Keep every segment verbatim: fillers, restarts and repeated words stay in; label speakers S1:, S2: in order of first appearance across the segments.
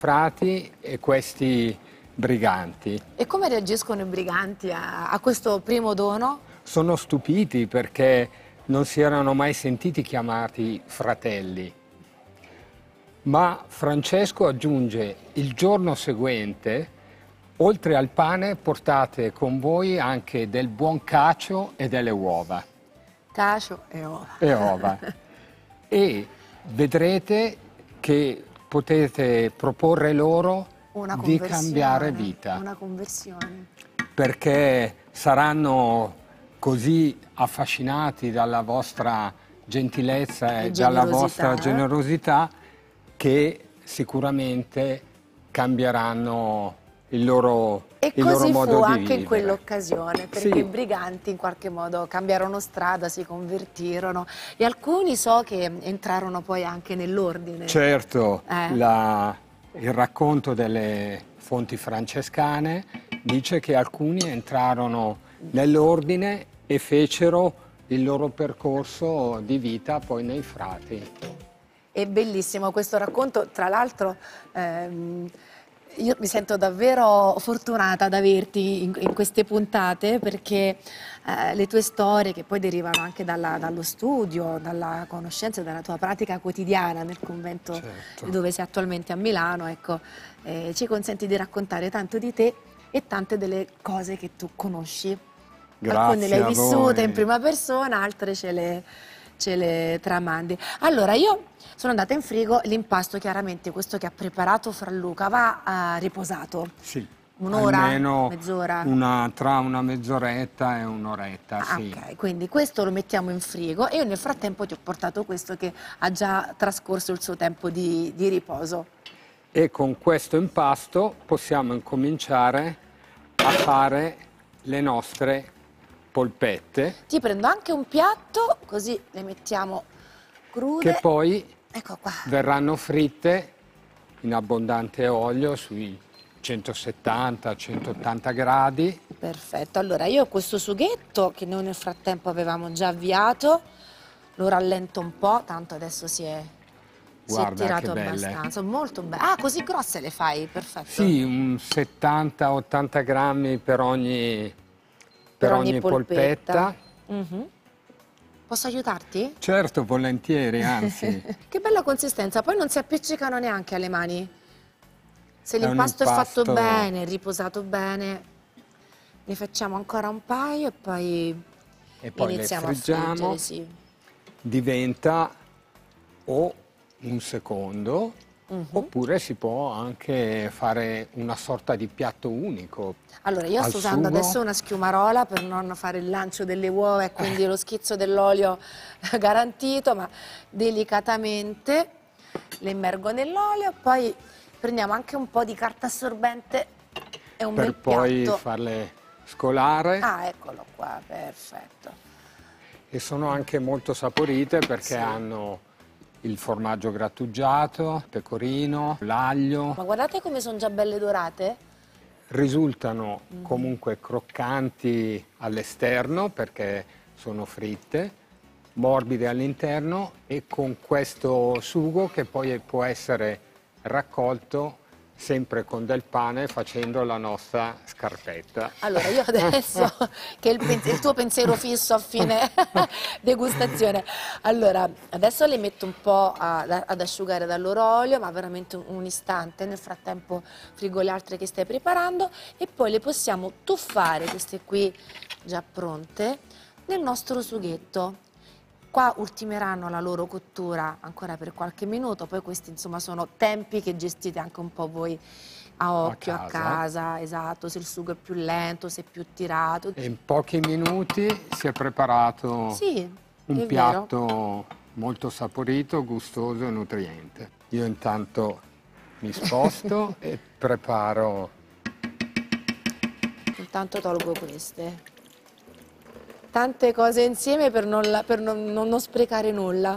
S1: frati e questi briganti.
S2: E come reagiscono i briganti a, a questo primo dono?
S1: Sono stupiti perché non si erano mai sentiti chiamati fratelli. Ma Francesco aggiunge: il giorno seguente, oltre al pane, portate con voi anche del buon cacio e delle uova.
S2: Cacio e uova.
S1: E uova. E vedrete che potete proporre loro
S2: Una
S1: di cambiare vita.
S2: Una conversione.
S1: Perché saranno così affascinati dalla vostra gentilezza e,
S2: E
S1: dalla
S2: generosità,
S1: vostra
S2: eh?
S1: generosità che sicuramente cambieranno il loro,
S2: E
S1: il loro
S2: così
S1: modo
S2: fu
S1: di
S2: anche
S1: vivere.
S2: in quell'occasione, perché
S1: Sì.
S2: i briganti in qualche modo cambiarono strada, si convertirono e alcuni so che entrarono poi anche nell'ordine.
S1: Certo,
S2: Eh.
S1: la- il racconto delle fonti francescane dice che alcuni entrarono nell'ordine e fecero il loro percorso di vita poi nei frati.
S2: È bellissimo questo racconto, tra l'altro ehm, io mi sento davvero fortunata ad averti in, in queste puntate perché eh, le tue storie, che poi derivano anche dalla- dallo studio, dalla conoscenza e dalla tua pratica quotidiana nel convento
S1: Certo.
S2: dove sei attualmente a Milano, ecco, eh, ci consenti di raccontare tanto di te e tante delle cose che tu conosci. Alcune le hai
S1: Grazie a
S2: vissute
S1: voi.
S2: in prima persona, altre ce le, ce le tramandi. Allora, io sono andata in frigo, l'impasto chiaramente, questo che ha preparato Franluca, va eh, riposato.
S1: Sì,
S2: Un'ora?
S1: almeno
S2: Mezz'ora?
S1: una- tra una mezz'oretta e un'oretta,
S2: Ah,
S1: sì.
S2: ok, quindi questo lo mettiamo in frigo e io nel frattempo ti ho portato questo che ha già trascorso il suo tempo di, di riposo.
S1: E con questo impasto possiamo incominciare a fare le nostre polpette,
S2: Ti prendo anche un piatto, così le mettiamo crude.
S1: che poi
S2: Ecco qua.
S1: verranno fritte in abbondante olio sui centosettanta centottanta gradi.
S2: Perfetto, allora io ho questo sughetto che noi nel frattempo avevamo già avviato, lo rallento un po', tanto adesso si è, si è
S1: Guarda
S2: tirato
S1: che belle.
S2: abbastanza, molto bene. Ah, così grosse le fai, perfetto.
S1: Sì, un settanta ottanta grammi per ogni, per
S2: Per ogni
S1: ogni
S2: polpetta.
S1: polpetta.
S2: Mhm. Posso aiutarti?
S1: Certo, volentieri, anzi.
S2: Che bella consistenza, poi non si appiccicano neanche alle mani. Se
S1: È un
S2: l'impasto è fatto
S1: impasto-
S2: bene, riposato bene, ne facciamo ancora un paio e poi,
S1: E poi le
S2: iniziamo
S1: friggiamo.
S2: a friggere, sì.
S1: Diventa o un secondo,
S2: Mhm.
S1: oppure si può anche fare una sorta di piatto unico.
S2: Allora, io
S1: Al
S2: sto usando
S1: sugo.
S2: adesso una schiumarola per non fare il lancio delle uova e quindi lo schizzo dell'olio garantito, ma delicatamente le immergo nell'olio, poi prendiamo anche un po' di carta assorbente e un
S1: Per
S2: bel
S1: poi
S2: piatto.
S1: farle scolare.
S2: Ah, eccolo qua, perfetto.
S1: E sono anche molto saporite perché
S2: Sì.
S1: hanno il formaggio grattugiato, il pecorino, l'aglio.
S2: Ma guardate come sono già belle dorate.
S1: Risultano
S2: Mm-hmm.
S1: comunque croccanti all'esterno perché sono fritte, morbide all'interno e con questo sugo che poi può essere raccolto sempre con del pane facendo la nostra scarpetta.
S2: Allora, io adesso, che è il, pens- il tuo pensiero fisso a fine degustazione, allora, adesso le metto un po' a- ad asciugare dal loro olio, ma veramente un, un istante, nel frattempo frigo le altre che stai preparando e poi le possiamo tuffare, queste qui già pronte, nel nostro sughetto. Qua ultimeranno la loro cottura ancora per qualche minuto, poi questi insomma sono tempi che gestite anche un po' voi a occhio, a
S1: casa.
S2: casa, esatto, se il sugo è più lento, se è più tirato.
S1: E in pochi minuti si è preparato
S2: Sì,
S1: un
S2: è
S1: piatto molto saporito, gustoso e nutriente. Io intanto mi sposto e preparo.
S2: vero. Intanto tolgo queste. Tante cose insieme per non, la- per non- non- non sprecare nulla.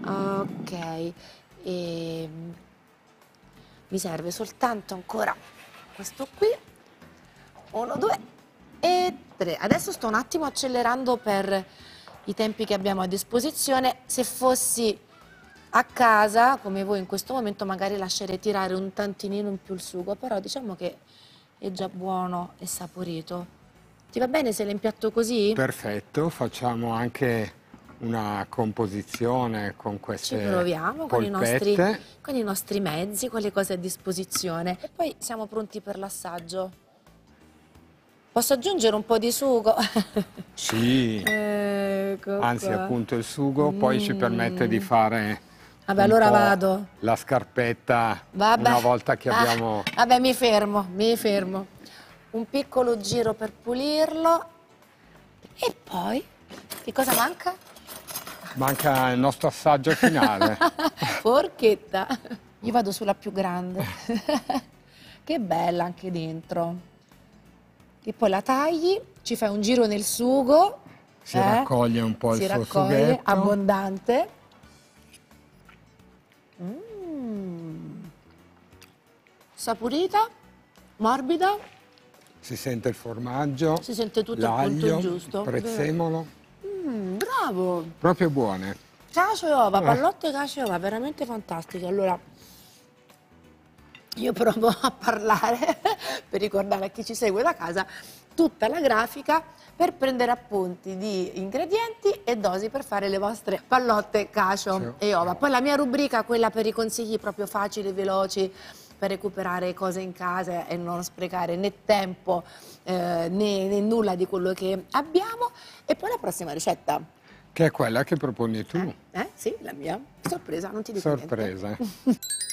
S2: Ok, e mi serve soltanto ancora questo qui. Uno, due e tre. Adesso sto un attimo accelerando per i tempi che abbiamo a disposizione. Se fossi A casa, come voi in questo momento, magari lascerei tirare un tantinino in più il sugo, però diciamo che è già buono e saporito. Ti va bene se l'impiatto così?
S1: Perfetto, facciamo anche una composizione con
S2: Ci
S1: queste
S2: proviamo con i,
S1: polpette.
S2: nostri, con i nostri mezzi, con le cose a disposizione. E poi siamo pronti per l'assaggio. Posso aggiungere un po' di sugo?
S1: Sì,
S2: Ecco
S1: anzi
S2: qua.
S1: appunto il sugo poi ci permette di fare
S2: Vabbè,
S1: un
S2: allora
S1: po'
S2: vado.
S1: la scarpetta
S2: Vabbè.
S1: una volta che
S2: Ah,
S1: abbiamo...
S2: vabbè, mi fermo, mi fermo. Un piccolo giro per pulirlo. E poi, che cosa manca?
S1: Manca il nostro assaggio finale.
S2: Forchetta. Io vado sulla più grande. Che bella anche dentro. E poi la tagli, ci fai un giro nel sugo.
S1: Si
S2: eh?
S1: raccoglie un po'
S2: si
S1: il suo
S2: raccoglie,
S1: sughetto.
S2: abbondante. Mm. Saporita, morbida,
S1: Si sente il formaggio,
S2: si sente tutto al punto
S1: l'aglio,
S2: giusto.
S1: il prezzemolo,
S2: Mm, bravo!
S1: proprio buone.
S2: Cacio e ova,
S1: Eh.
S2: pallotte cacio e ova, veramente fantastiche. Allora, io provo a parlare per ricordare a chi ci segue da casa tutta la grafica per prendere appunti di ingredienti e dosi per fare le vostre pallotte, cacio
S1: Sì.
S2: e ova. Poi la mia rubrica, quella per i consigli proprio facili, veloci, per recuperare cose in casa e non sprecare né tempo eh, né, né nulla di quello che abbiamo. E poi la prossima ricetta.
S1: Che è quella che proponi tu.
S2: Eh? Sì, la mia. Sorpresa, non ti dico niente.
S1: Sorpresa.